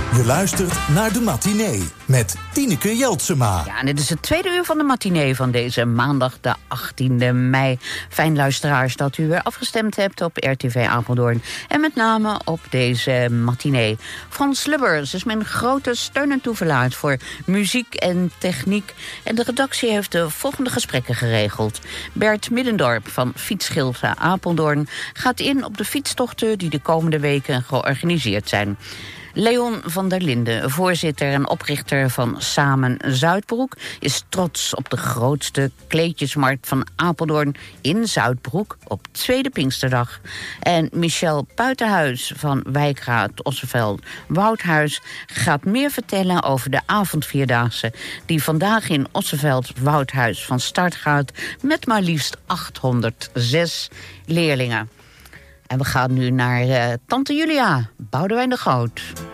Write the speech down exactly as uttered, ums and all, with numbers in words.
Je luistert naar de matinee met Tineke Jeltsema. Ja, en dit is het tweede uur van de matinee van deze maandag de achttiende mei. Fijn luisteraars dat u weer afgestemd hebt op R T V Apeldoorn. En met name op deze matinee. Frans Lubbers is mijn grote steun en toeverlaat voor muziek en techniek. En de redactie heeft de volgende gesprekken geregeld. Bert Middendorp van Fietsgilde Apeldoorn gaat in op de fietstochten die de komende weken georganiseerd zijn. Leon van der Linden, voorzitter en oprichter van Samen Zuidbroek, is trots op de grootste kleedjesmarkt van Apeldoorn in Zuidbroek op tweede Pinksterdag. En Michel Puitenhuis van Wijkraad Osseveld Woudhuis gaat meer vertellen over de avondvierdaagse die vandaag in Osseveld Woudhuis van start gaat met maar liefst achthonderdzes leerlingen. En we gaan nu naar uh, Tante Julia, Boudewijn de Groot.